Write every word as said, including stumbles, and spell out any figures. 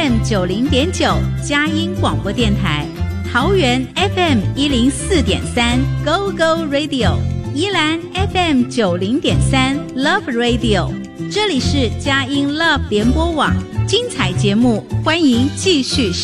M 九零点九佳音广播电台，桃园 F M 一零四点三 Go Go Radio， 宜兰 F M 九零点三 Love Radio， 这里是佳音 Love 联播网，精彩节目欢迎继续收